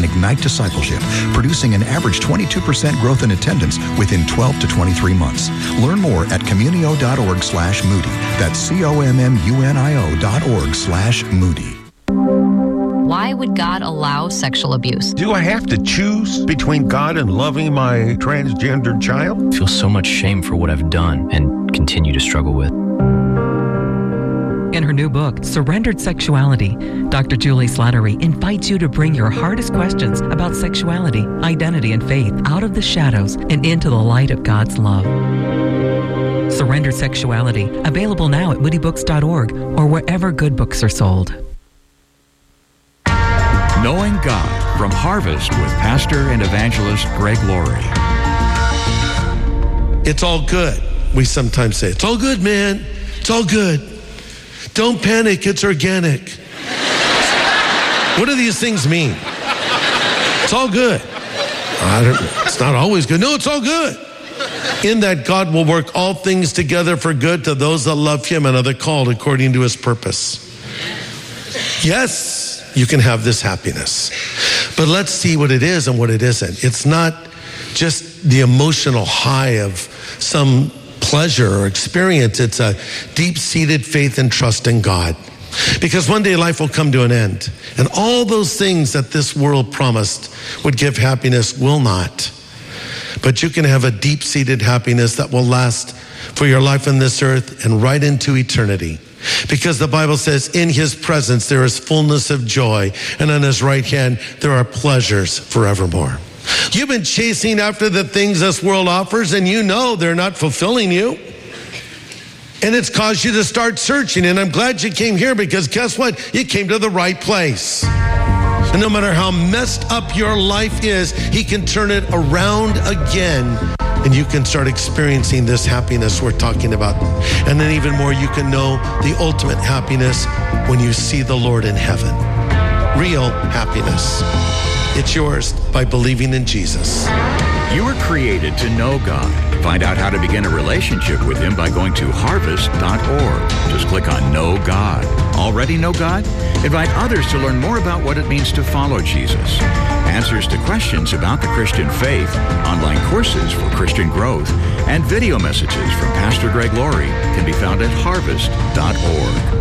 and ignite discipleship, producing an average 22% growth in attendance within 12 to 23 months. Learn more at communio.org/Moody. That's COMMUNIO.org/Moody. Why would God allow sexual abuse? Do I have to choose between God and loving my transgendered child? I feel so much shame for what I've done and continue to struggle with. In her new book, Surrendered Sexuality, Dr. Julie Slattery invites you to bring your hardest questions about sexuality, identity, and faith out of the shadows and into the light of God's love. Surrendered Sexuality, available now at moodybooks.org or wherever good books are sold. Knowing God from Harvest with Pastor and Evangelist Greg Laurie. It's all good. We sometimes say, it's all good, man. It's all good. Don't panic, it's organic. What do these things mean? It's all good. It's not always good. No, it's all good. In that God will work all things together for good to those that love him and are the called according to his purpose. Yes, you can have this happiness. But let's see what it is and what it isn't. It's not just the emotional high of some pleasure or experience. It's a deep-seated faith and trust in God. Because one day life will come to an end. And all those things that this world promised would give happiness will not. But you can have a deep-seated happiness that will last for your life on this earth and right into eternity. Because the Bible says, in his presence there is fullness of joy, and on his right hand there are pleasures forevermore. You've been chasing after the things this world offers, and you know they're not fulfilling you. And it's caused you to start searching, and I'm glad you came here, because guess what? You came to the right place. And no matter how messed up your life is, he can turn it around again. And you can start experiencing this happiness we're talking about. And then even more, you can know the ultimate happiness when you see the Lord in heaven. Real happiness. It's yours by believing in Jesus. You were created to know God. Find out how to begin a relationship with him by going to harvest.org. Just click on Know God. Already know God? Invite others to learn more about what it means to follow Jesus. Answers to questions about the Christian faith, online courses for Christian growth, and video messages from Pastor Greg Laurie can be found at harvest.org.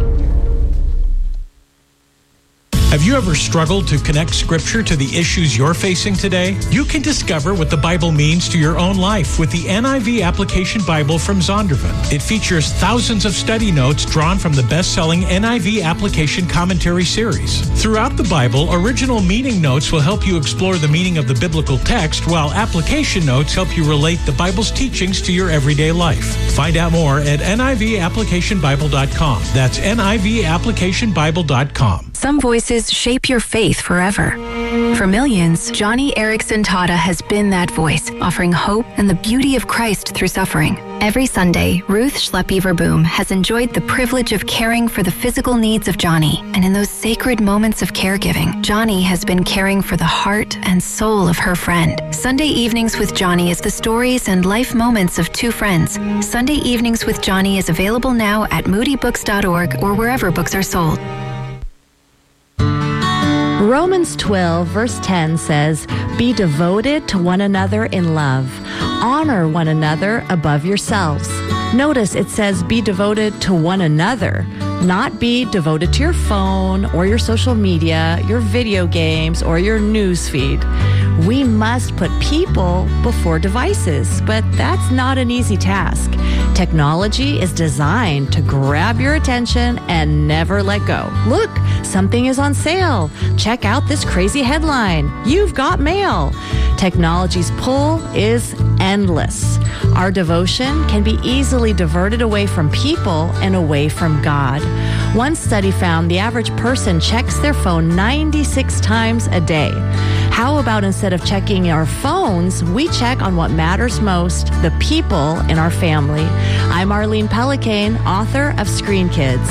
Have you ever struggled to connect Scripture to the issues you're facing today? You can discover what the Bible means to your own life with the NIV Application Bible from Zondervan. It features thousands of study notes drawn from the best-selling NIV Application Commentary series. Throughout the Bible, original meaning notes will help you explore the meaning of the biblical text, while application notes help you relate the Bible's teachings to your everyday life. Find out more at NIVapplicationbible.com. That's NIVapplicationbible.com. Some voices shape your faith forever. For millions, Johnny Erickson Tata has been that voice, offering hope and the beauty of Christ through suffering. Every Sunday, Ruth Schleppy Verboom has enjoyed the privilege of caring for the physical needs of Johnny. And in those sacred moments of caregiving, Johnny has been caring for the heart and soul of her friend. Sunday Evenings with Johnny is the stories and life moments of two friends. Sunday Evenings with Johnny is available now at moodybooks.org or wherever books are sold. Romans 12, verse 10 says, "Be devoted to one another in love. Honor one another above yourselves." Notice it says be devoted to one another, not be devoted to your phone or your social media, your video games, or your news feed. We must put people before devices, but that's not an easy task. Technology is designed to grab your attention and never let go. Look, something is on sale. Check out this crazy headline. You've got mail. Technology's pull is endless. Our devotion can be easily diverted away from people and away from God. One study found the average person checks their phone 96 times a day. How about instead of checking our phones, we check on what matters most, the people in our family? I'm Arlene Pellicane, author of Screen Kids.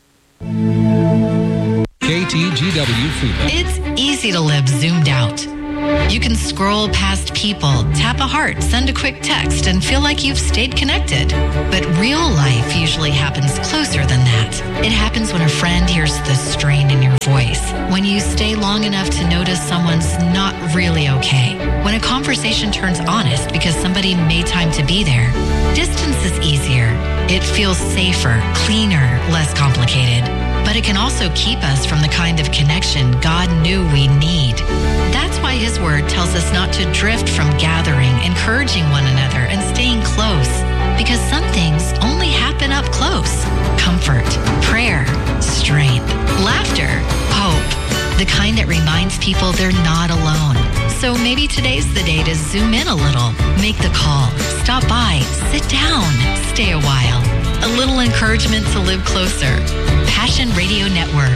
KTGW Freeway. It's easy to live zoomed out. You can scroll past people, tap a heart, send a quick text, and feel like you've stayed connected. But real life usually happens closer than that. It happens when a friend hears the strain in your voice, when you stay long enough to notice someone's not really okay, when a conversation turns honest because somebody made time to be there. Distance is easier. It feels safer, cleaner, less complicated. But it can also keep us from the kind of connection God knew we need. That's why His Word tells us not to drift from gathering, encouraging one another, and staying close. Because some things only happen up close. Comfort, prayer, strength, laughter, hope. The kind that reminds people they're not alone. So maybe today's the day to zoom in a little, make the call, stop by, sit down, stay a while. A little encouragement to live closer. Passion Radio Network.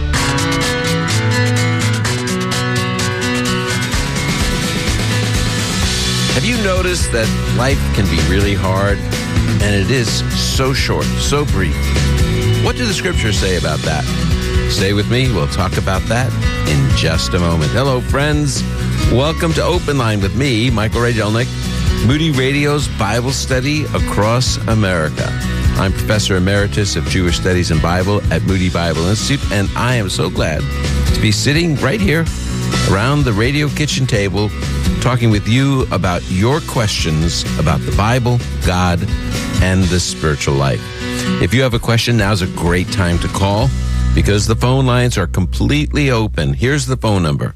Have you noticed that life can be really hard? And it is so short, so brief. What do the scriptures say about that? Stay with me. We'll talk about that in just a moment. Hello, friends. Welcome to Open Line with me, Michael Ray Jelnick, Moody Radio's Bible Study Across America. I'm Professor Emeritus of Jewish Studies and Bible at Moody Bible Institute, and I am so glad to be sitting right here around the radio kitchen table talking with you about your questions about the Bible, God, and the spiritual life. If you have a question, now's a great time to call because the phone lines are completely open. Here's the phone number,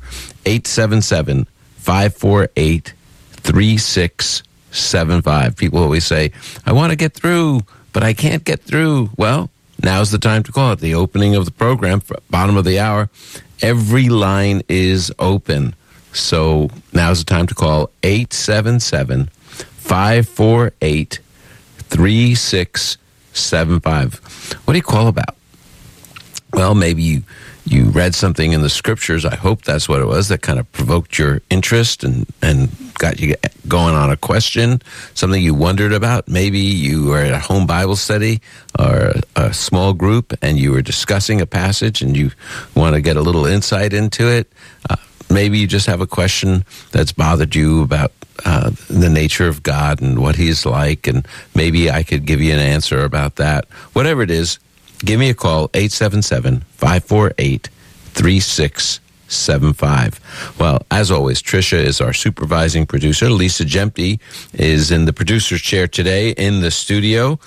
877-548-3675. People always say, I want to get through, but I can't get through. Well, now's the time to call. At the opening of the program, bottom of the hour, every line is open. So now's the time to call 877-548-3675. What do you call about? Well, maybe you read something in the scriptures. I hope that's what it was that kind of provoked your interest and got you going on a question, something you wondered about. Maybe you were at a home Bible study or a small group and you were discussing a passage and you want to get a little insight into it. Maybe you just have a question that's bothered you about the nature of God and what He's like, and maybe I could give you an answer about that. Whatever it is, give me a call, 877-548-3675. Well, as always, Tricia is our supervising producer. Lisa Jempty is in the producer's chair today in the studio.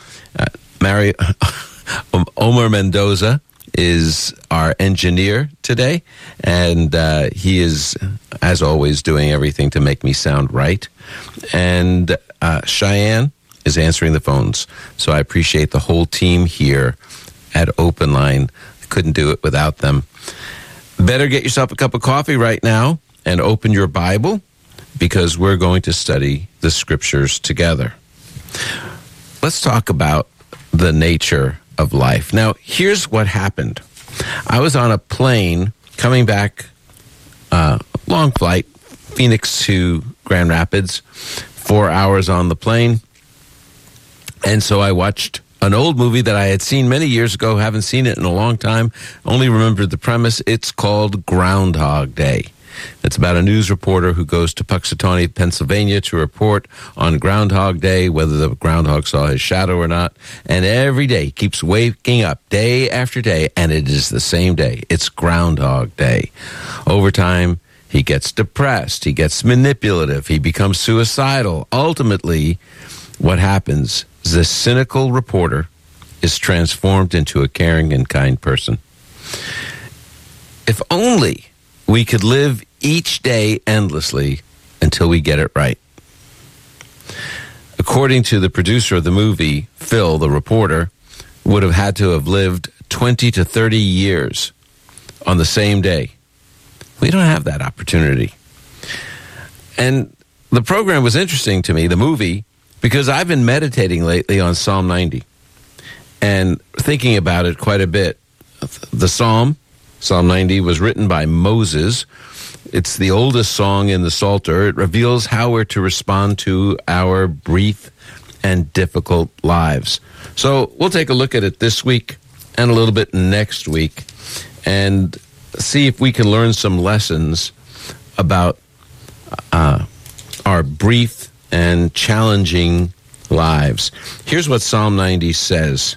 Omar Mendoza is our engineer today, and he is, as always, doing everything to make me sound right. And Cheyenne is answering the phones. So I appreciate the whole team here at Open Line. I couldn't do it without them. Better get yourself a cup of coffee right now and open your Bible, because we're going to study the scriptures together. Let's talk about the nature of life. Now, here's what happened. I was on a plane coming back, long flight, Phoenix to Grand Rapids, 4 hours on the plane. And so I watched an old movie that I had seen many years ago, haven't seen it in a long time, only remembered the premise. It's called Groundhog Day. It's about a news reporter who goes to Puxatawney, Pennsylvania to report on Groundhog Day, whether the groundhog saw his shadow or not. And every day he keeps waking up day after day, and it is the same day. It's Groundhog Day. Over time, he gets depressed. He gets manipulative. He becomes suicidal. Ultimately, what happens is this cynical reporter is transformed into a caring and kind person. If only we could live each day endlessly until we get it right. According to the producer of the movie, Phil, the reporter, would have had to have lived 20 to 30 years on the same day. We don't have that opportunity. And the program was interesting to me, the movie, because I've been meditating lately on Psalm 90 and thinking about it quite a bit. The Psalm 90, was written by Moses. It's the oldest song in the Psalter. It reveals how we're to respond to our brief and difficult lives. So we'll take a look at it this week and a little bit next week and see if we can learn some lessons about our brief and challenging lives. Here's what Psalm 90 says.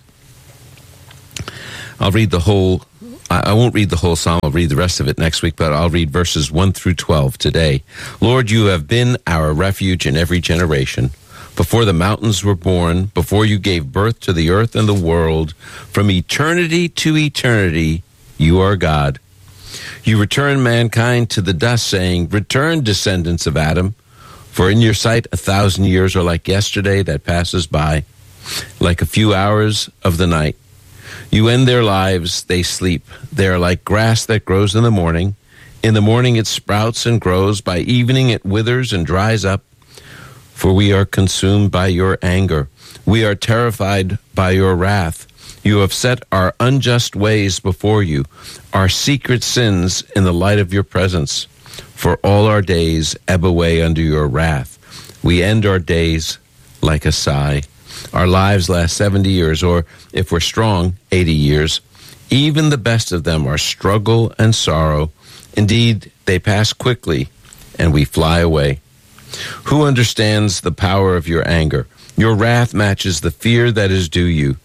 I'll read the whole, I won't read the whole psalm, I'll read the rest of it next week, but I'll read verses 1 through 12 today. Lord, you have been our refuge in every generation. Before the mountains were born, before you gave birth to the earth and the world, from eternity to eternity, you are God. You return mankind to the dust, saying, return, descendants of Adam, for in your sight 1,000 years are like yesterday that passes by, like a few hours of the night. You end their lives, they sleep. They are like grass that grows in the morning. In the morning it sprouts and grows. By evening it withers and dries up. For we are consumed by your anger. We are terrified by your wrath. You have set our unjust ways before you, our secret sins in the light of your presence. For all our days ebb away under your wrath. We end our days like a sigh. Our lives last 70 years, or if we're strong, 80 years. Even the best of them are struggle and sorrow. Indeed, they pass quickly, and we fly away. Who understands the power of your anger? Your wrath matches the fear that is due you.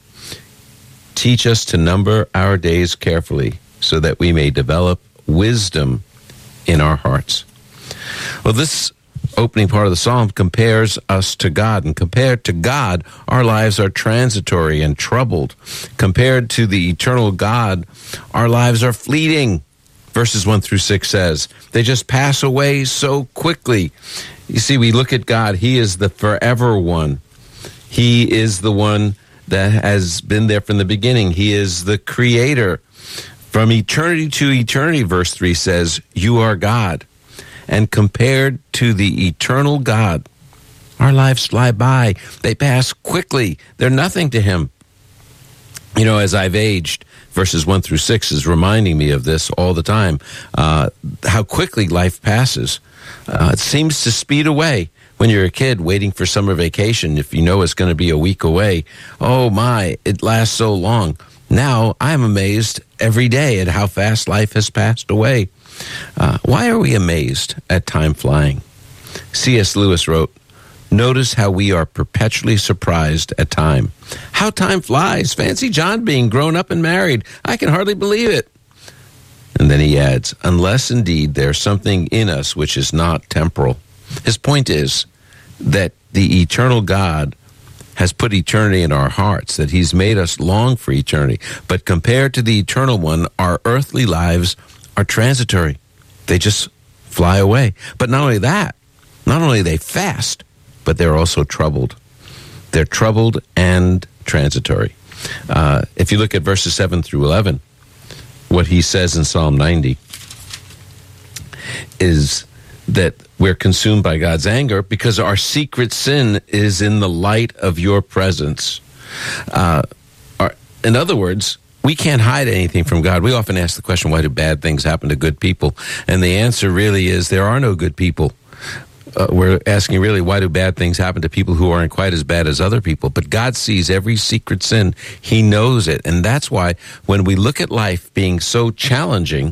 Teach us to number our days carefully, so that we may develop wisdom in our hearts. Well, this opening part of the psalm compares us to God, and compared to God, our lives are transitory and troubled. Compared to the eternal God, our lives are fleeting. Verses 1 through 6 says, they just pass away so quickly. You see, we look at God, He is the forever one. He is the one that has been there from the beginning. He is the creator. From eternity to eternity, verse 3 says, you are God. And compared to the eternal God, our lives fly by. They pass quickly. They're nothing to Him. You know, as I've aged, verses 1 through 6 is reminding me of this all the time, how quickly life passes. It seems to speed away. When you're a kid waiting for summer vacation, if you know it's going to be a week away, oh my, it lasts so long. Now, I'm amazed every day at how fast life has passed away. Why are we amazed at time flying? C.S. Lewis wrote, notice how we are perpetually surprised at time. How time flies. Fancy John being grown up and married. I can hardly believe it. And then he adds, unless indeed there's something in us which is not temporal. His point is that the eternal God has put eternity in our hearts, that He's made us long for eternity. But compared to the eternal one, our earthly lives are transitory. They just fly away. But not only that, not only are they fast, but they're also troubled. They're troubled and transitory. If you look at verses 7 through 11, what he says in Psalm 90 is that we're consumed by God's anger because our secret sin is in the light of your presence. In other words, we can't hide anything from God. We often ask the question, why do bad things happen to good people? And the answer really is there are no good people. We're asking really, why do bad things happen to people who aren't quite as bad as other people? But God sees every secret sin. He knows it. And that's why when we look at life being so challenging,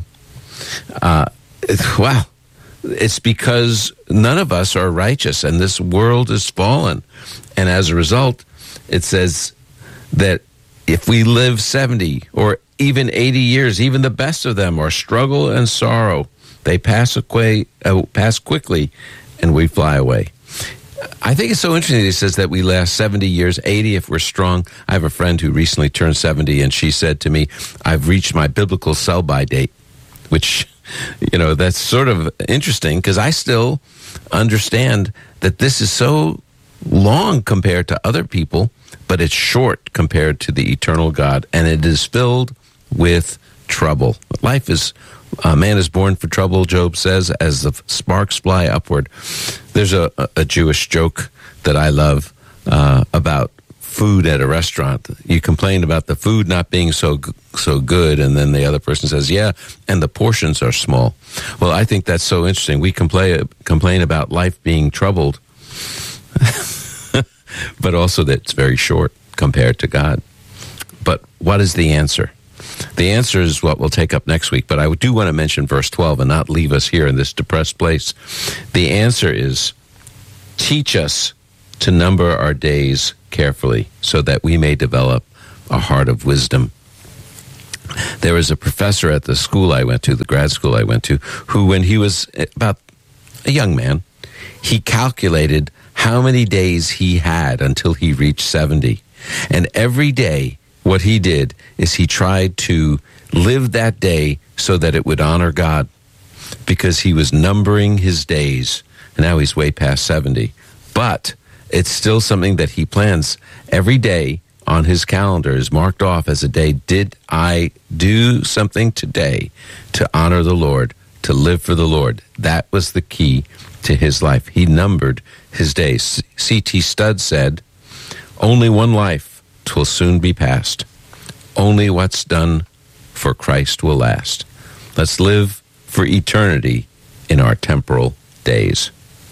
it's because none of us are righteous and this world is fallen. And as a result, it says that if we live 70 or even 80 years, even the best of them are struggle and sorrow. They pass quickly, and we fly away. I think it's so interesting that he says that we last 70 years, 80 if we're strong. I have a friend who recently turned 70, and she said to me, I've reached my biblical sell-by date, which, you know, that's sort of interesting because I still understand that this is so long compared to other people, but it's short compared to the eternal God, and it is filled with trouble. Life is, man is born for trouble, Job says, as the sparks fly upward. There's a Jewish joke that I love about food at a restaurant. You complain about the food not being so good, and then the other person says, yeah, and the portions are small. Well, I think that's so interesting. We complain about life being troubled, but also that it's very short compared to God. But what is the answer? The answer is what we'll take up next week, but I do want to mention verse 12 and not leave us here in this depressed place. The answer is, teach us to number our days carefully so that we may develop a heart of wisdom. There was a professor at the school I went to, the grad school I went to, who, when he was about a young man, he calculated how many days he had until he reached 70. And every day, what he did is he tried to live that day so that it would honor God, because he was numbering his days. And now he's way past 70. But it's still something that he plans every day on his calendar is marked off as a day. Did I do something today to honor the Lord, to live for the Lord? That was the key to his life. He numbered his days. C.T. Studd said, only one life, 'twill soon be past. Only what's done for Christ will last. Let's live for eternity in our temporal days.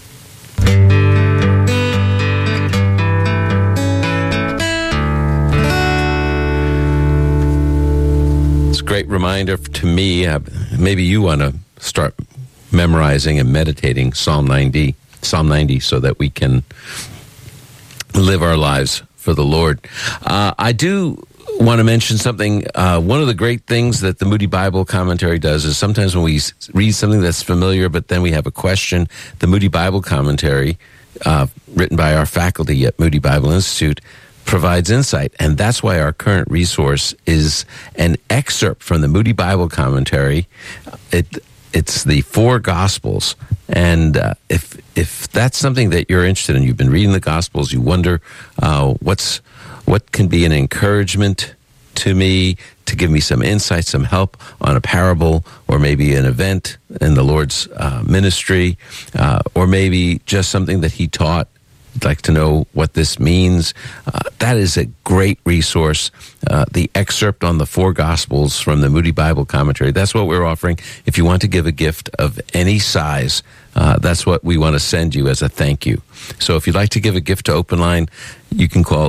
It's a great reminder to me. Maybe you want to start memorizing and meditating Psalm 90, so that we can live our lives for the Lord. I do want to mention something. One of the great things that the Moody Bible Commentary does is sometimes when we read something that's familiar, but then we have a question, the Moody Bible Commentary, written by our faculty at Moody Bible Institute, provides insight. And that's why our current resource is an excerpt from the Moody Bible Commentary. It's the 4 Gospels. And if that's something that you're interested in, you've been reading the Gospels, you wonder what can be an encouragement to me, to give me some insight, some help on a parable, or maybe an event in the Lord's ministry, or maybe just something that he taught. I'd like to know what this means. That is a great resource. The excerpt on the 4 Gospels from the Moody Bible Commentary, that's what we're offering. If you want to give a gift of any size, that's what we want to send you as a thank you. So if you'd like to give a gift to Open Line, you can call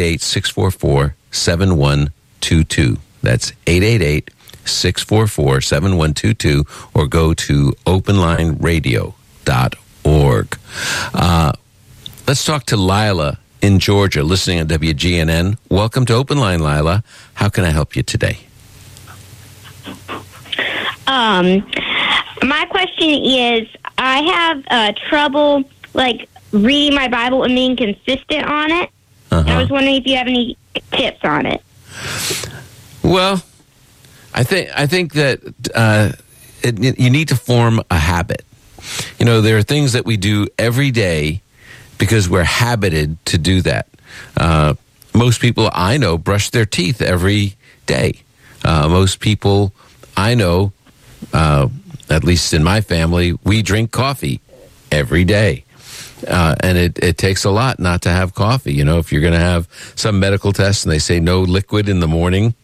888-644-7122. That's 888-644-7122, or go to openlineradio.org. Let's talk to Lila in Georgia, listening on WGNN. Welcome to Open Line, Lila. How can I help you today? My question is, I have trouble, reading my Bible and being consistent on it. I was wondering if you have any tips on it. Well, I think that you need to form a habit. You know, there are things that we do every day because we're habited to do that. Most people I know brush their teeth every day. Most people I know, at least in my family, we drink coffee every day. And it takes a lot not to have coffee. You know, if you're going to have some medical test and they say no liquid in the morning,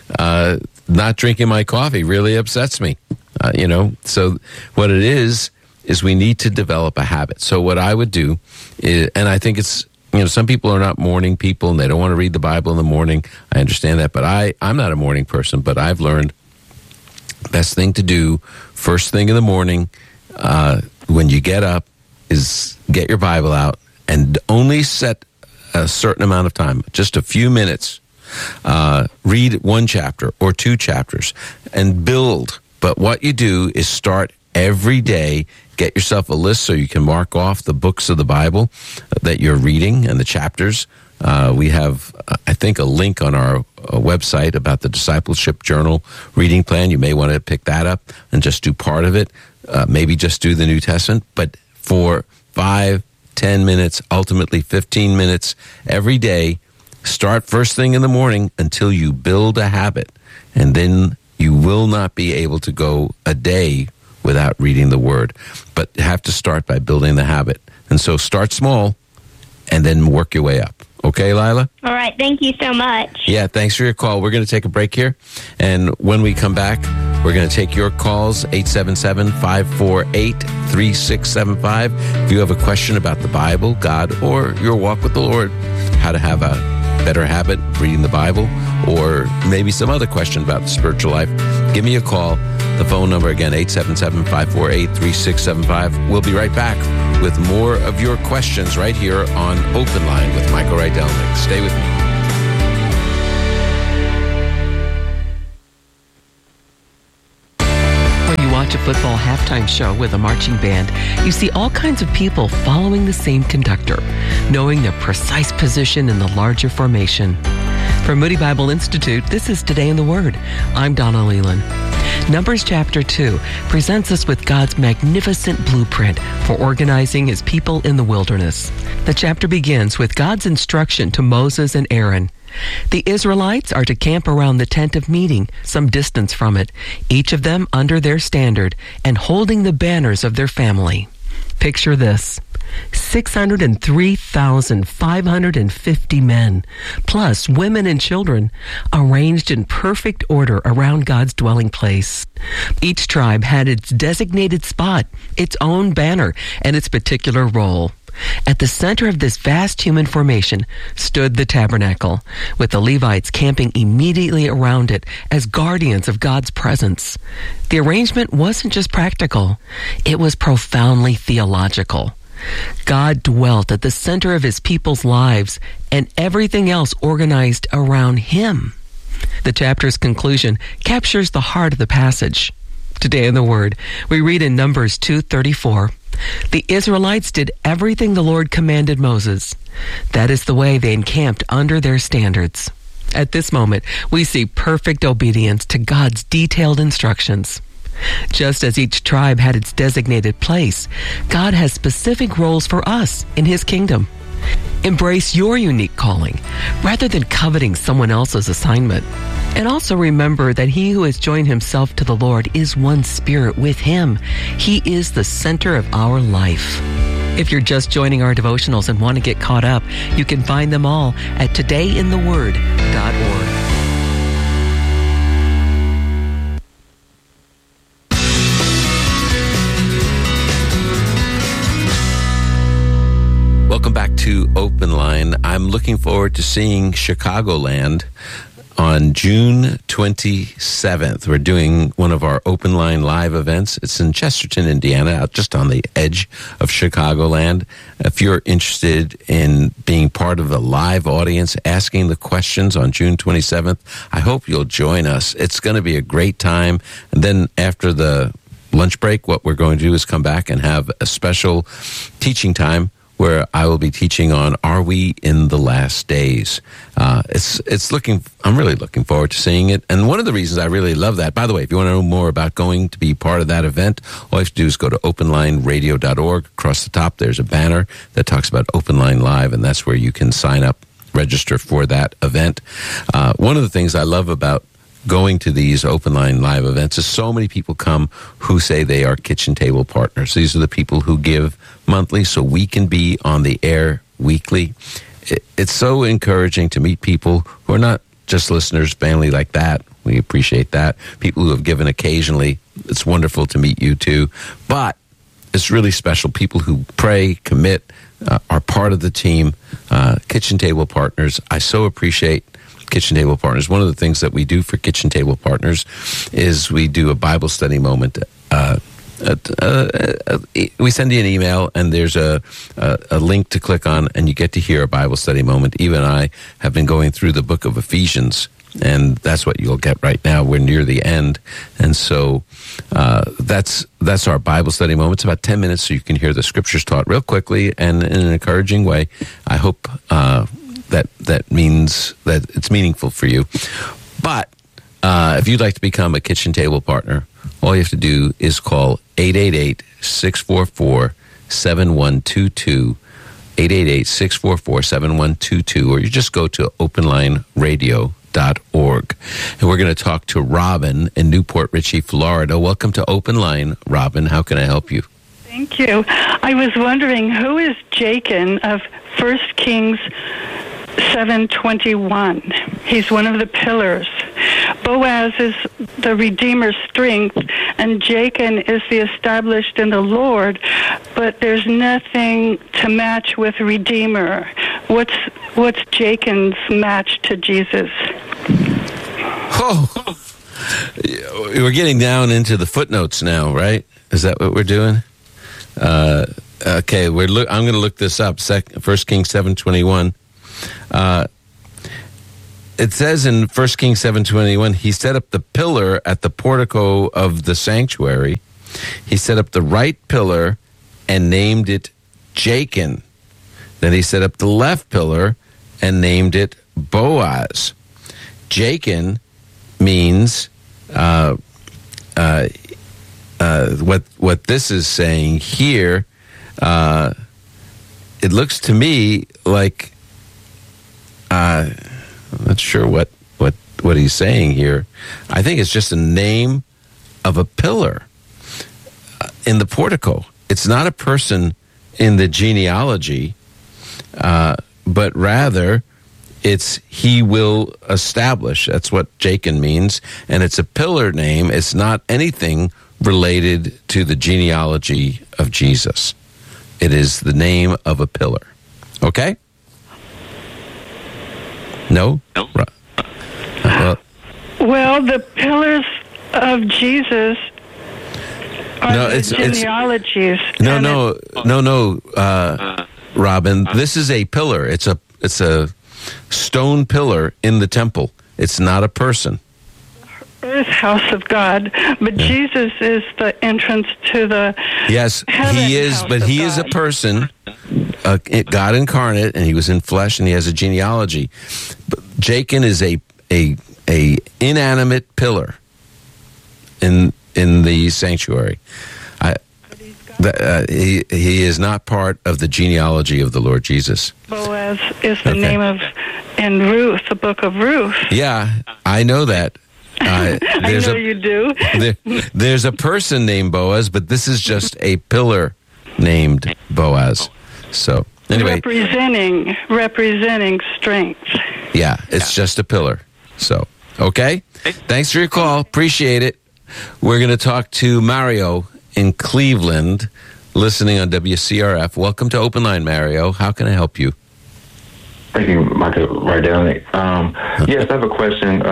not drinking my coffee really upsets me. So what it is we need to develop a habit. So what I would do is, and I think it's, some people are not morning people and they don't want to read the Bible in the morning. I understand that, but I'm not a morning person, but I've learned best thing to do first thing in the morning, when you get up, is get your Bible out and only set a certain amount of time, just a few minutes. Read 1 chapter or 2 chapters and build. But what you do is start every day. Get yourself a list so you can mark off the books of the Bible that you're reading and the chapters. We have, I think, a link on our website about the Discipleship Journal reading plan. You may want to pick that up and just do part of it. Maybe just do the New Testament. But for 5, 10 minutes, ultimately 15 minutes every day, start first thing in the morning until you build a habit. And then you will not be able to go a day without reading the Word. But you have to start by building the habit. And so start small and then work your way up. Okay, Lila? All right. Thank you so much. Yeah, thanks for your call. We're going to take a break here. And when we come back, we're going to take your calls, 877-548-3675. If you have a question about the Bible, God, or your walk with the Lord, how to have a better habit of reading the Bible, or maybe some other question about the spiritual life, give me a call. The phone number again, 877-548-3675. We'll be right back with more of your questions right here on Open Line with Michael Rydelnik. Stay with me. Watch a football halftime show with a marching band, you see all kinds of people following the same conductor, knowing their precise position in the larger formation. From Moody Bible Institute, this is Today in the Word. I'm Donna Leland. Numbers chapter 2 presents us with God's magnificent blueprint for organizing his people in the wilderness. The chapter begins with God's instruction to Moses and Aaron. The Israelites are to camp around the tent of meeting, some distance from it, each of them under their standard and holding the banners of their family. Picture this: 603,550 men, plus women and children, arranged in perfect order around God's dwelling place. Each tribe had its designated spot, its own banner, and its particular role. At the center of this vast human formation stood the tabernacle, with the Levites camping immediately around it as guardians of God's presence. The arrangement wasn't just practical, it was profoundly theological. God dwelt at the center of his people's lives, and everything else organized around him. The chapter's conclusion captures the heart of the passage. Today in the Word, we read in Numbers 2:34, "The Israelites did everything the Lord commanded Moses. That is the way they encamped under their standards." At this moment, we see perfect obedience to God's detailed instructions. Just as each tribe had its designated place, God has specific roles for us in his kingdom. Embrace your unique calling rather than coveting someone else's assignment. And also remember that he who has joined himself to the Lord is one spirit with him. He is the center of our life. If you're just joining our devotionals and want to get caught up, you can find them all at todayintheword.org. Welcome back to Open Line. I'm looking forward to seeing Chicagoland on June 27th. We're doing one of our Open Line live events. It's in Chesterton, Indiana, out just on the edge of Chicagoland. If you're interested in being part of the live audience, asking the questions on June 27th, I hope you'll join us. It's going to be a great time. And then after the lunch break, what we're going to do is come back and have a special teaching time where I will be teaching on Are We in the Last Days? I'm really looking forward to seeing it. And one of the reasons I really love that, by the way, if you want to know more about going to be part of that event, all you have to do is go to openlineradio.org. Across the top, there's a banner that talks about Open Line Live, and that's where you can sign up, register for that event. One of the things I love about going to these Open Line live events is so many people come who say they are kitchen table partners. These are the people who give monthly so we can be on the air weekly. It's so encouraging to meet people who are not just listeners, family like that. We appreciate that. People who have given occasionally. It's wonderful to meet you too. But it's really special. People who pray, commit, are part of the team, kitchen table partners. I so appreciate Kitchen Table Partners. One of the things that we do for Kitchen Table Partners is we do a Bible study moment. We send you an email, and there's a link to click on, and you get to hear a Bible study moment. Eva and I have been going through the book of Ephesians, and that's what you'll get right now. We're near the end, and so that's our Bible study moment. It's about 10 minutes, so you can hear the scriptures taught real quickly and in an encouraging way. I hope that means that it's meaningful for you. But if you'd like to become a Kitchen Table Partner, all you have to do is call 888-644-7122, 888-644-7122, or you just go to openlineradio.org. And we're going to talk to Robin in Newport Richey, Florida. Welcome to Open Line, Robin. How can I help you? Thank you. I was wondering, who is Jachin of 1 Kings 7:21. He's one of the pillars. Boaz is the Redeemer's strength, and Jachin is the established in the Lord, but there's nothing to match with Redeemer. what's Jachin's match to Jesus? Oh, we're getting down into the footnotes now, right? Is that what we're doing? Okay, I'm going to look this up. 1 Kings 7:21. It says in 1 Kings 7:21, he set up the pillar at the portico of the sanctuary. He set up the right pillar and named it Jachin. Then he set up the left pillar and named it Boaz. Jachin means what this is saying here. It looks to me like I'm not sure what he's saying here. I think it's just a name of a pillar in the portico. It's not a person in the genealogy, but rather it's he will establish. That's what Jachin means, and it's a pillar name. It's not anything related to the genealogy of Jesus. It is the name of a pillar. Okay? No? Well, the pillars of Jesus are the genealogies. No, Robin. This is a pillar. It's a stone pillar in the temple. It's not a person. Earth house of God, but Jesus is the entrance to the he is, but he is a person, God incarnate, and he was in flesh, and he has a genealogy. But Jachin is a inanimate pillar in the sanctuary. He is not part of the genealogy of the Lord Jesus. Boaz is the name of in Ruth, the book of Ruth. Yeah, I know that. I know you do. There's a person named Boaz, but this is just a pillar named Boaz. So anyway, representing strength. Yeah, it's just a pillar. So okay, thanks for your call. Appreciate it. We're going to talk to Mario in Cleveland, listening on WCRF. Welcome to Open Line, Mario. How can I help you? Thank you, Michael. Right down. Yes, I have a question.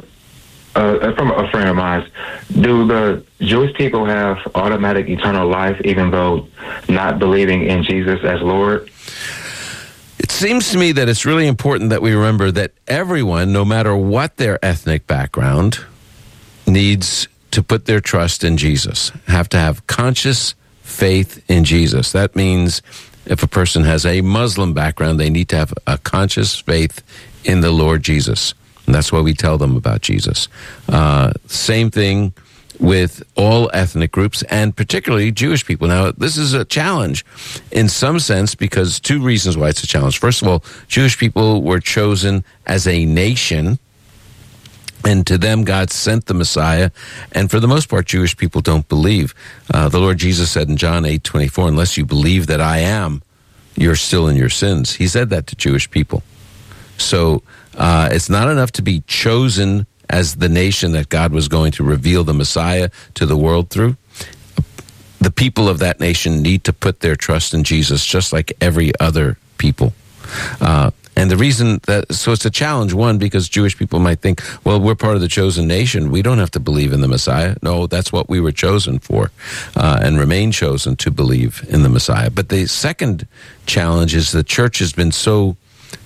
From a friend of mine, do the Jewish people have automatic eternal life even though not believing in Jesus as Lord? It seems to me that it's really important that we remember that everyone, no matter what their ethnic background, needs to put their trust in Jesus, have to have conscious faith in Jesus. That means if a person has a Muslim background, they need to have a conscious faith in the Lord Jesus. And that's why we tell them about Jesus. Same thing with all ethnic groups, and particularly Jewish people. Now, this is a challenge in some sense because two reasons why it's a challenge. First of all, Jewish people were chosen as a nation, and to them, God sent the Messiah. And for the most part, Jewish people don't believe. The Lord Jesus said in John 8:24, unless you believe that I am, you're still in your sins. He said that to Jewish people. So it's not enough to be chosen as the nation that God was going to reveal the Messiah to the world through. The people of that nation need to put their trust in Jesus just like every other people. And the reason so it's a challenge, one, because Jewish people might think, well, we're part of the chosen nation. We don't have to believe in the Messiah. No, that's what we were chosen for and remain chosen to believe in the Messiah. But the second challenge is the church has been so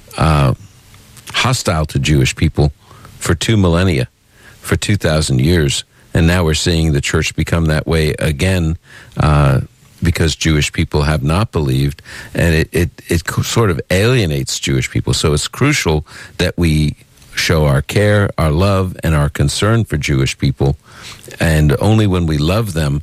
hostile to Jewish people for 2 millennia, for 2,000 years. And now we're seeing the church become that way again because Jewish people have not believed, and it sort of alienates Jewish people. So it's crucial that we show our care, our love, and our concern for Jewish people. And only when we love them,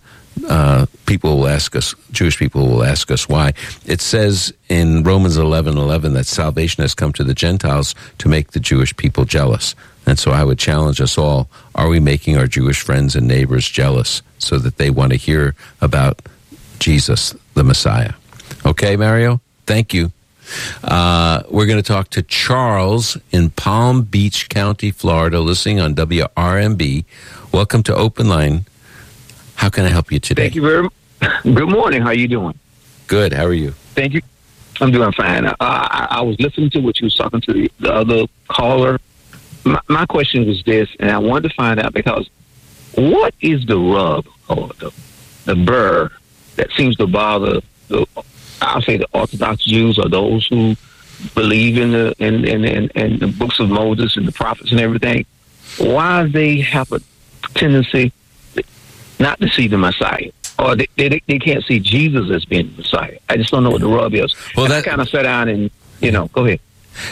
Jewish people will ask us why. It says in Romans 11:11 that salvation has come to the Gentiles to make the Jewish people jealous. And so I would challenge us all, are we making our Jewish friends and neighbors jealous so that they want to hear about Jesus, the Messiah? Okay, Mario? Thank you. We're going to talk to Charles in Palm Beach County, Florida, listening on WRMB. Welcome to Open Line. How can I help you today? Thank you very much. Good morning. How are you doing? Good. How are you? Thank you. I'm doing fine. I was listening to what you was talking to the other caller. My question was this, and I wanted to find out because what is the rub or the burr that seems to bother I'll say the Orthodox Jews or those who believe in the books of Moses and the prophets and everything? Why they have a tendency not to see the Messiah? Or they can't see Jesus as being the Messiah. I just don't know what the rub is. Well, that kind of sat down and, go ahead.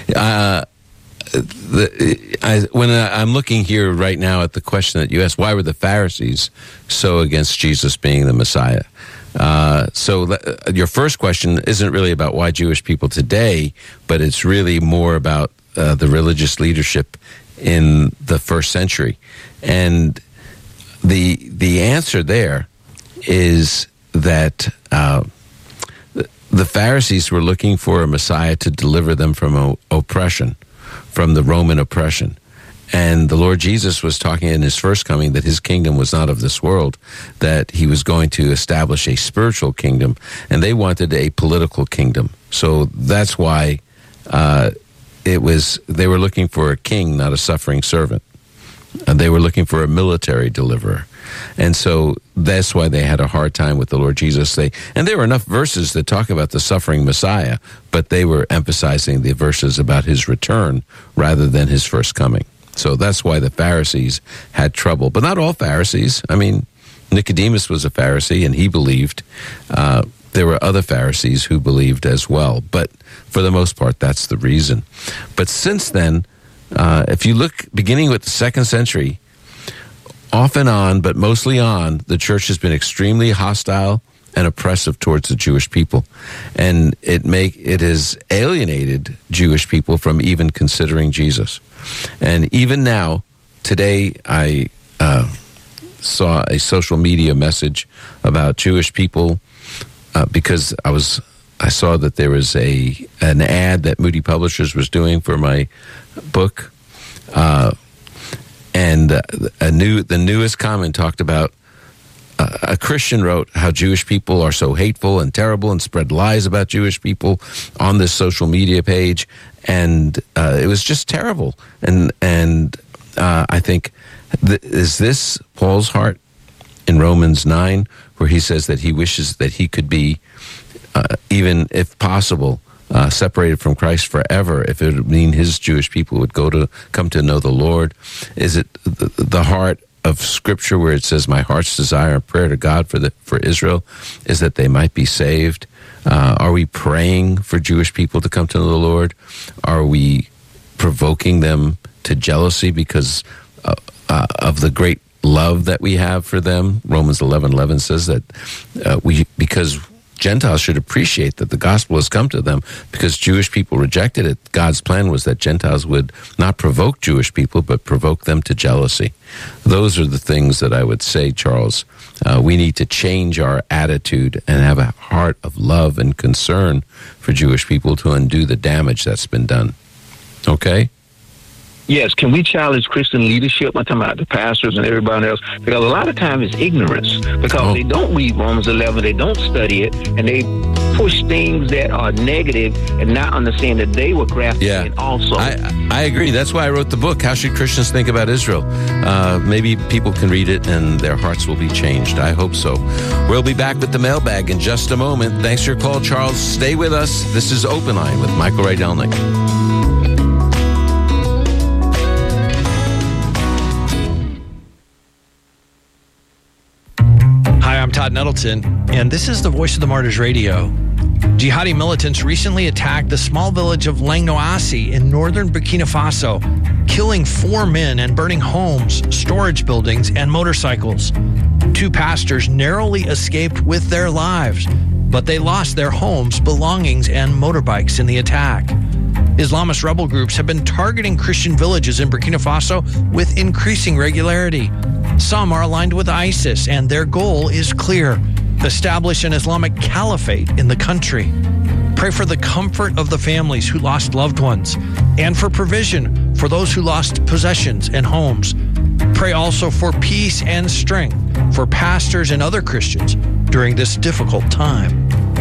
When I'm looking here right now at the question that you asked, why were the Pharisees so against Jesus being the Messiah? So your first question isn't really about why Jewish people today, but it's really more about the religious leadership in the first century. And the answer there is that the Pharisees were looking for a Messiah to deliver them from oppression, from the Roman oppression. And the Lord Jesus was talking in his first coming that his kingdom was not of this world, that he was going to establish a spiritual kingdom, and they wanted a political kingdom. So that's why they were looking for a king, not a suffering servant. They were looking for a military deliverer. And so that's why they had a hard time with the Lord Jesus. And there were enough verses that talk about the suffering Messiah, but they were emphasizing the verses about his return rather than his first coming. So that's why the Pharisees had trouble. But not all Pharisees. I mean, Nicodemus was a Pharisee, and he believed. There were other Pharisees who believed as well. But for the most part, that's the reason. But since then, if you look, beginning with the 2nd century, off and on, but mostly on, the church has been extremely hostile and oppressive towards the Jewish people. And it has alienated Jewish people from even considering Jesus. And even now, today, I saw a social media message about Jewish people because I saw that there was an ad that Moody Publishers was doing for my book, and the newest comment talked about a Christian wrote how Jewish people are so hateful and terrible and spread lies about Jewish people on this social media page, and it was just terrible. And I think, is this Paul's heart in Romans 9, where he says that he wishes that he could be, even if possible, separated from Christ forever, if it would mean his Jewish people would come to know the Lord? Is it the heart of Scripture where it says, my heart's desire and prayer to God for Israel is that they might be saved? Are we praying for Jewish people to come to know the Lord? Are we provoking them to jealousy because of the great love that we have for them? Romans 11:11 says that because Gentiles should appreciate that the gospel has come to them, because Jewish people rejected it. God's plan was that Gentiles would not provoke Jewish people, but provoke them to jealousy. Those are the things that I would say, Charles. We need to change our attitude and have a heart of love and concern for Jewish people to undo the damage that's been done. Okay? Yes, can we challenge Christian leadership? I'm talking about the pastors and everybody else, because a lot of times it's ignorance, because they don't read Romans 11, they don't study it, and they push things that are negative and not understand that they were grafted in also. I agree. That's why I wrote the book, How Should Christians Think About Israel? Maybe people can read it and their hearts will be changed. I hope so. We'll be back with the mailbag in just a moment. Thanks for your call, Charles. Stay with us. This is Open Line with Michael Rydelnik. Hi, I'm Todd Nettleton, and this is the Voice of the Martyrs Radio. Jihadi militants recently attacked the small village of Langnoasi in northern Burkina Faso, killing 4 men and burning homes, storage buildings, and motorcycles. 2 pastors narrowly escaped with their lives, but they lost their homes, belongings, and motorbikes in the attack. Islamist rebel groups have been targeting Christian villages in Burkina Faso with increasing regularity. Some are aligned with ISIS, and their goal is clear: establish an Islamic caliphate in the country. Pray for the comfort of the families who lost loved ones, and for provision for those who lost possessions and homes. Pray also for peace and strength for pastors and other Christians during this difficult time.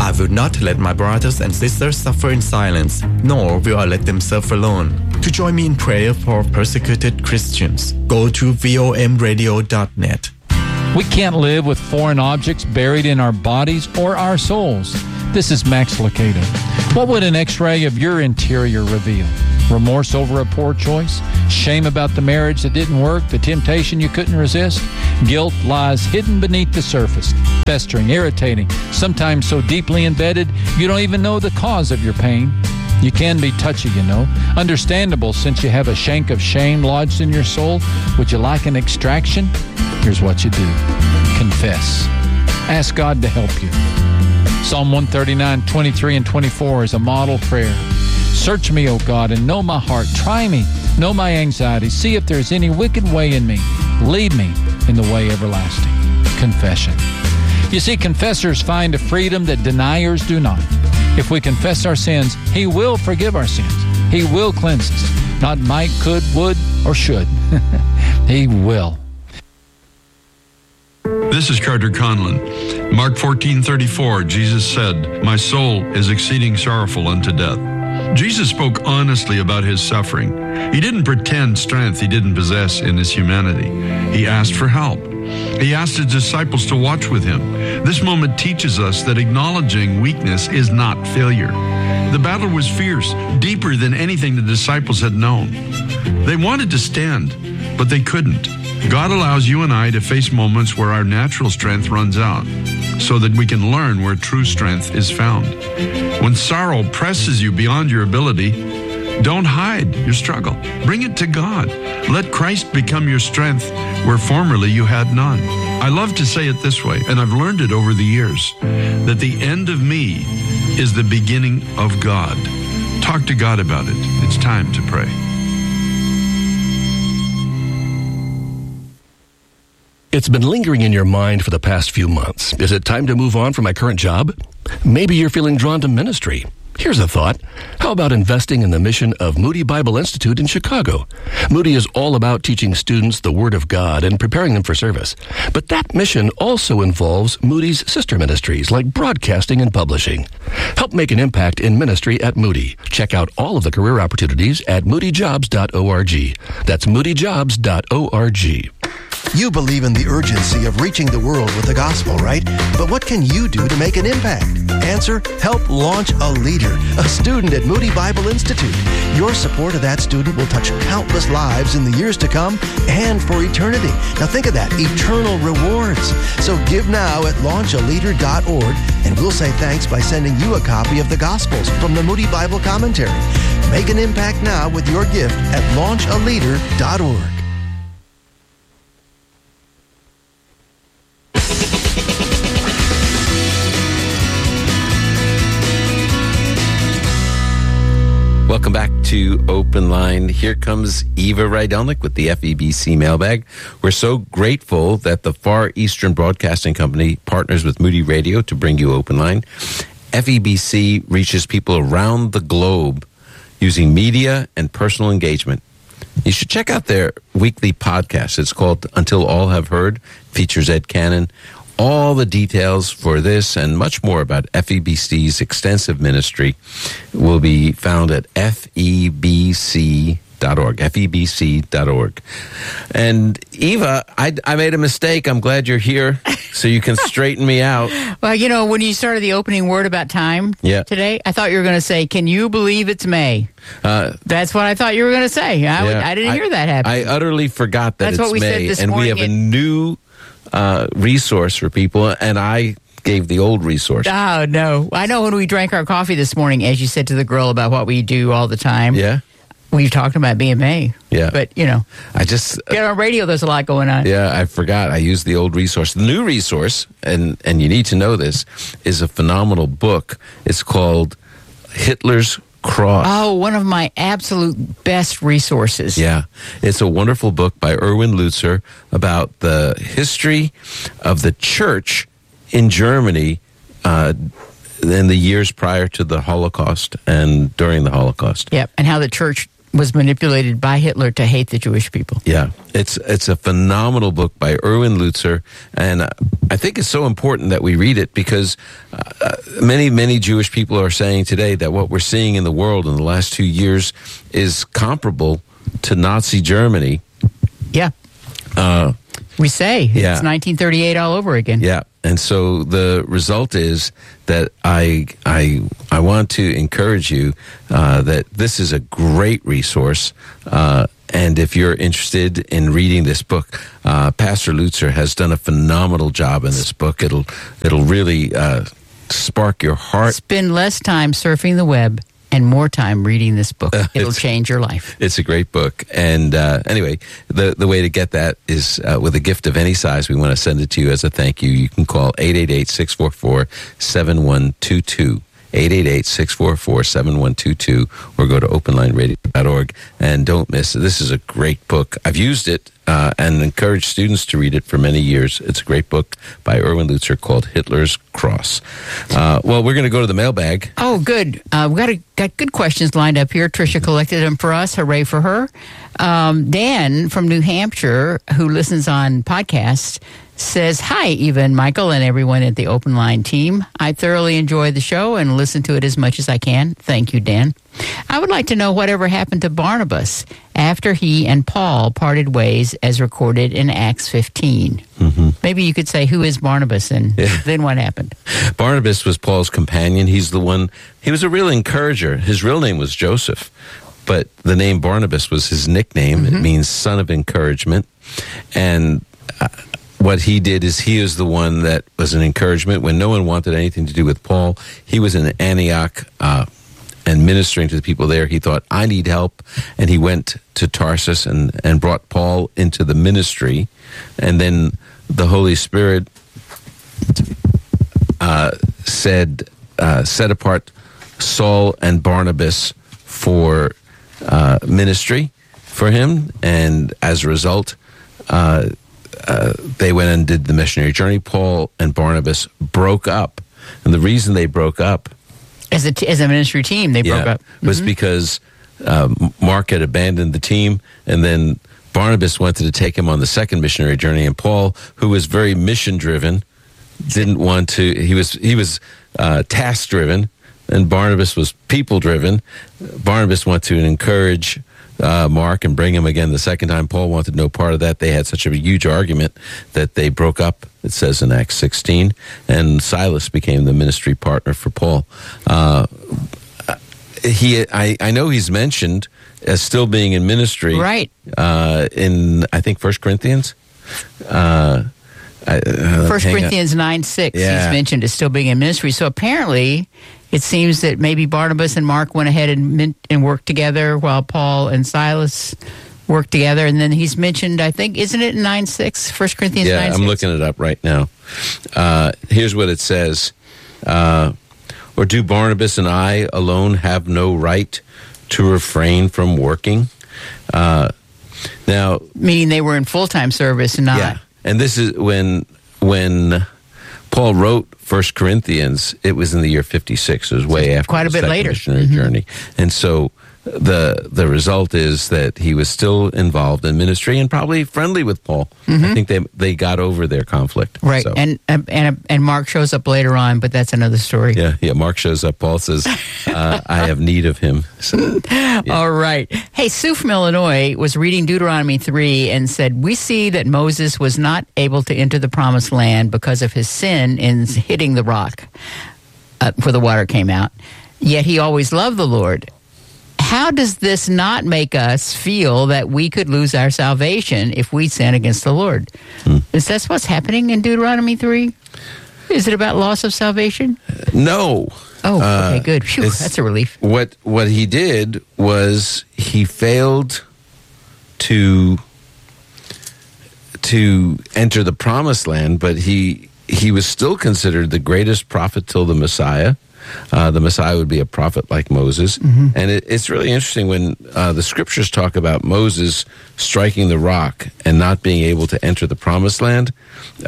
I will not let my brothers and sisters suffer in silence, nor will I let them suffer alone. To join me in prayer for persecuted Christians, go to vomradio.net. We can't live with foreign objects buried in our bodies or our souls. This is Max Lucado. What would an x-ray of your interior reveal? Remorse over a poor choice? Shame about the marriage that didn't work? The temptation you couldn't resist? Guilt lies hidden beneath the surface, festering, irritating, sometimes so deeply embedded you don't even know the cause of your pain. You can be touchy, you know. Understandable, since you have a shank of shame lodged in your soul. Would you like an extraction? Here's what you do. Confess. Ask God to help you. Psalm 139, 23 and 24 is a model prayer. Search me, O God, and know my heart. Try me, know my anxiety. See if there's any wicked way in me. Lead me in the way everlasting. Confession. You see, confessors find a freedom that deniers do not. If we confess our sins, He will forgive our sins. He will cleanse us. Not might, could, would, or should. He will. This is Carter Conlon. Mark 14:34, Jesus said, "My soul is exceeding sorrowful unto death." Jesus spoke honestly about his suffering. He didn't pretend strength he didn't possess in his humanity. He asked for help. He asked his disciples to watch with him. This moment teaches us that acknowledging weakness is not failure. The battle was fierce, deeper than anything the disciples had known. They wanted to stand, but they couldn't. God allows you and I to face moments where our natural strength runs out, so that we can learn where true strength is found. When sorrow presses you beyond your ability, don't hide your struggle. Bring it to God. Let Christ become your strength where formerly you had none. I love to say it this way, and I've learned it over the years, that the end of me is the beginning of God. Talk to God about it. It's time to pray. It's been lingering in your mind for the past few months. Is it time to move on from my current job? Maybe you're feeling drawn to ministry. Here's a thought. How about investing in the mission of Moody Bible Institute in Chicago? Moody is all about teaching students the Word of God and preparing them for service. But that mission also involves Moody's sister ministries like broadcasting and publishing. Help make an impact in ministry at Moody. Check out all of the career opportunities at moodyjobs.org. That's moodyjobs.org. You believe in the urgency of reaching the world with the gospel, right? But what can you do to make an impact? Answer, help launch a leader, a student at Moody Bible Institute. Your support of that student will touch countless lives in the years to come and for eternity. Now think of that, eternal rewards. So give now at launchaleader.org, and we'll say thanks by sending you a copy of the Gospels from the Moody Bible Commentary. Make an impact now with your gift at launchaleader.org. Welcome back to Open Line. Here comes Eva Rydelnik with the FEBC mailbag. We're so grateful that the Far Eastern Broadcasting Company partners with Moody Radio to bring you Open Line. FEBC reaches people around the globe using media and personal engagement. You should check out their weekly podcast. It's called Until All Have Heard, features Ed Cannon. All the details for this and much more about FEBC's extensive ministry will be found at febc.org, febc.org. And Eva, I made a mistake. I'm glad you're here so you can straighten me out. Well, you know, when you started the opening word about time today, I thought you were going to say, can you believe it's May? That's what I thought you were going to say. I didn't hear that happen. I utterly forgot that That's it's what we May. said this and morning. We have a new resource for people, and I gave the old resource. Oh, no. I know when we drank our coffee this morning, as you said to the girl about what we do all the time. Yeah. We've talked about BMA. Yeah. But, you know, I just get on radio, there's a lot going on. Yeah, I forgot. I used the old resource. The new resource, and you need to know this, is a phenomenal book. It's called Hitler's Cross. Oh, one of my absolute best resources. Yeah. It's a wonderful book by Erwin Lutzer about the history of the church in Germany in the years prior to the Holocaust and during the Holocaust. Yep, and how the church was manipulated by Hitler to hate the Jewish people. Yeah, it's a phenomenal book by Erwin Lutzer, and I think it's so important that we read it because many Jewish people are saying today that what we're seeing in the world in the last 2 years is comparable to Nazi Germany. Yeah. We say it's 1938 all over again. Yeah, and so the result is that I want to encourage you that this is a great resource, and if you're interested in reading this book, Pastor Lutzer has done a phenomenal job in this book. It'll really spark your heart. Spend less time surfing the web and more time reading this book. It'll change your life. It's a great book. And anyway, the way to get that is with a gift of any size. We want to send it to you as a thank you. You can call 888-644-7122. 888-644-7122 or go to openlineradio.org. And don't miss it. This is a great book. I've used it and encouraged students to read it for many years. It's a great book by Erwin Lutzer called Hitler's Cross. Well, we're going to go to the mailbag. Oh, good. We got good questions lined up here. Tricia collected them for us. Hooray for her. Dan from New Hampshire, who listens on podcasts, says, "Hi, Eva and Michael and everyone at the Open Line team. I thoroughly enjoy the show and listen to it as much as I can. Thank you, Dan. I would like to know whatever happened to Barnabas after he and Paul parted ways as recorded in Acts 15. Mm-hmm. Maybe you could say, who is Barnabas and then what happened? Barnabas was Paul's companion. He was a real encourager. His real name was Joseph, but the name Barnabas was his nickname. Mm-hmm. It means son of encouragement. And what he did is he is the one that was an encouragement. When no one wanted anything to do with Paul, he was in Antioch and ministering to the people there. He thought, I need help. And he went to Tarsus and brought Paul into the ministry. And then the Holy Spirit set apart Saul and Barnabas for ministry for him. And as a result, they went and did the missionary journey. Paul and Barnabas broke up. And the reason they broke up as a ministry team, they broke up. Was because Mark had abandoned the team, and then Barnabas wanted to take him on the second missionary journey, and Paul, who was very mission-driven, didn't want to. He was task-driven, and Barnabas was people-driven. Barnabas wanted to encourage Mark and bring him again the second time. Paul wanted no part of that. They had such a huge argument that they broke up, it says in Acts 16, and Silas became the ministry partner for Paul. I know he's mentioned as still being in ministry, right? In I think 1 Corinthians. 1 Corinthians 9:6. He's mentioned as still being in ministry. So apparently, it seems that maybe Barnabas and Mark went ahead and worked together while Paul and Silas worked together. And then he's mentioned, I think, isn't it in 9:6? 1 Corinthians 9:6? Yeah, I'm looking it up right now. Here's what it says. Or do Barnabas and I alone have no right to refrain from working? Now, meaning they were in full-time service and not... Yeah, and this is when Paul wrote 1 Corinthians, it was in the year 56. It was way after quite a bit later missionary journey. And so the result is that he was still involved in ministry and probably friendly with Paul. Mm-hmm. I think they got over their conflict. Right. So. And Mark shows up later on, but that's another story. Yeah. Mark shows up. Paul says, I have need of him. So, yeah. All right. Hey, Sue from Illinois was reading Deuteronomy 3 and said, we see that Moses was not able to enter the promised land because of his sin in hitting the rock where the water came out. Yet he always loved the Lord. How does this not make us feel that we could lose our salvation if we sin against the Lord? Is that what's happening in Deuteronomy 3? Is it about loss of salvation? No. Oh, okay, good. Phew, that's a relief. What he did was he failed to enter the promised land, but he was still considered the greatest prophet till the Messiah. The Messiah would be a prophet like Moses. Mm-hmm. And it's really interesting when the scriptures talk about Moses striking the rock and not being able to enter the promised land.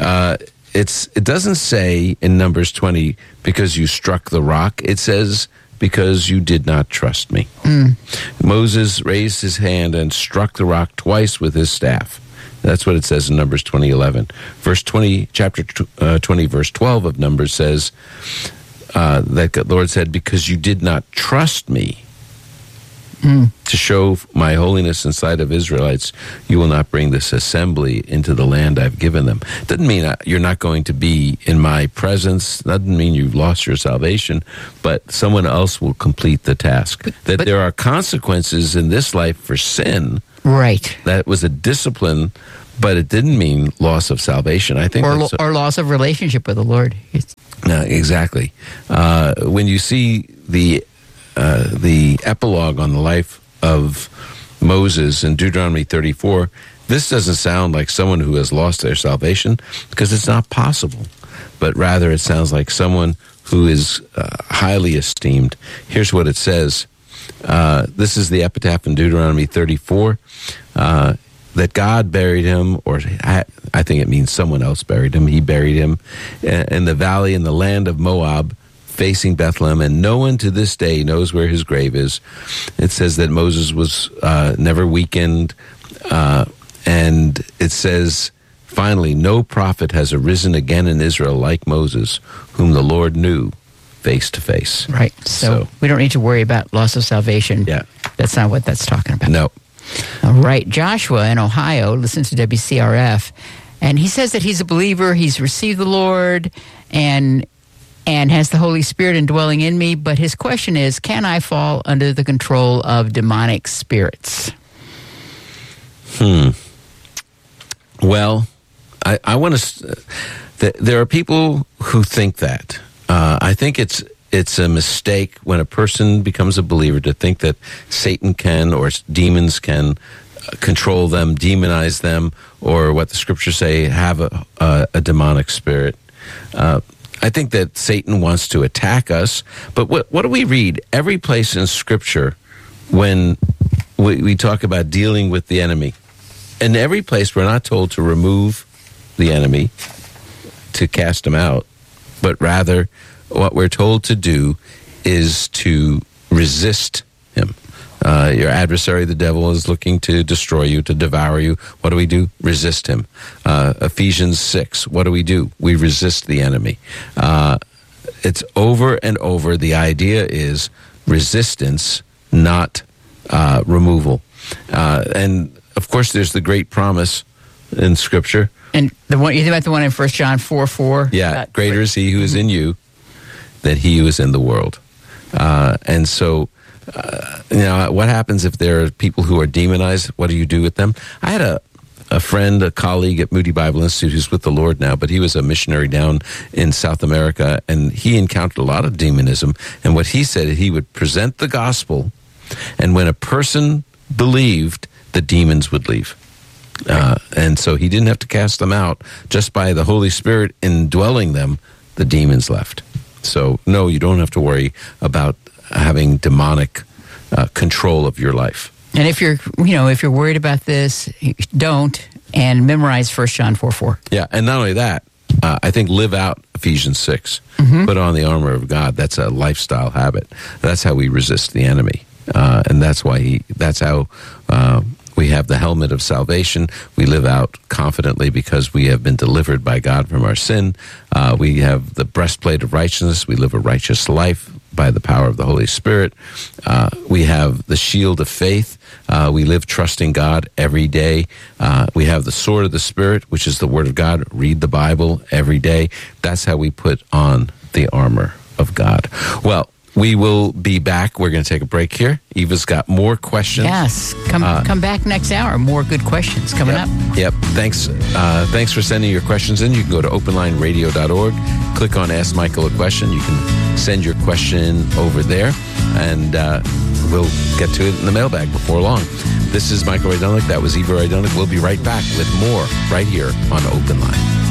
It doesn't say in Numbers 20, because you struck the rock. It says because you did not trust me. Moses raised his hand and struck the rock twice with his staff. That's what it says in Numbers 20:11. Chapter 20, verse 12 of Numbers says that the Lord said, because you did not trust me to show my holiness in sight of Israelites, you will not bring this assembly into the land I've given them. Doesn't mean you're not going to be in my presence. Doesn't mean you've lost your salvation, but someone else will complete the task. That there are consequences in this life for sin. Right. That was a discipline, but it didn't mean loss of salvation. I think, or loss of relationship with the Lord. No, exactly. When you see the epilogue on the life of Moses in Deuteronomy 34, this doesn't sound like someone who has lost their salvation, because it's not possible. But rather, it sounds like someone who is highly esteemed. Here's what it says. This is the epitaph in Deuteronomy 34, that God buried him, or I think it means someone else buried him. He buried him in the valley in the land of Moab, facing Bethlehem, and no one to this day knows where his grave is. It says that Moses was never weakened, and it says, finally, no prophet has arisen again in Israel like Moses, whom the Lord knew face to face. Right. So we don't need to worry about loss of salvation. Yeah. That's not what that's talking about. No. All right. Joshua in Ohio listens to WCRF, and he says that he's a believer. He's received the Lord and has the Holy Spirit indwelling in me. But his question is, can I fall under the control of demonic spirits? Well, I want to... There are people who think that. I think it's a mistake when a person becomes a believer to think that Satan can, or demons can, control them, demonize them, or what the scriptures say, have a demonic spirit. I think that Satan wants to attack us, but what do we read? Every place in Scripture when we talk about dealing with the enemy. In every place, we're not told to remove the enemy, to cast him out, but rather what we're told to do is to resist him. Your adversary, the devil, is looking to destroy you, to devour you. What do? Resist him. Ephesians 6, what do? We resist the enemy. It's over and over. The idea is resistance, not removal. And, of course, there's the great promise in Scripture. And you think about the one in 1 John 4:4? Yeah, greater is he who is in you than he who is in the world. And so... what happens if there are people who are demonized? What do you do with them? I had a friend, a colleague at Moody Bible Institute who's with the Lord now, but he was a missionary down in South America, and he encountered a lot of demonism. And what he said, he would present the gospel, and when a person believed, the demons would leave. And so he didn't have to cast them out. Just by the Holy Spirit indwelling them, the demons left. So, no, you don't have to worry about having demonic control of your life. And if you're worried about this, don't, and memorize 1 John 4:4. Yeah, and not only that, I think live out Ephesians 6. Put on the armor of God. That's a lifestyle habit. That's how we resist the enemy, and that's how we have the helmet of salvation. We live out confidently because we have been delivered by God from our sin. We have the breastplate of righteousness. We live a righteous life by the power of the Holy Spirit. We have the shield of faith. We live trusting God every day. We have the sword of the Spirit, which is the Word of God. Read the Bible every day. That's how we put on the armor of God. Well, we will be back. We're going to take a break here. Eva's got more questions. Yes. Come back next hour. More good questions coming up. Yep. Thanks for sending your questions in. You can go to openlineradio.org, click on Ask Michael a Question. You can send your question over there, and we'll get to it in the mailbag before long. This is Michael Rydelnik. That was Eva Rydelnik. We'll be right back with more right here on Open Line.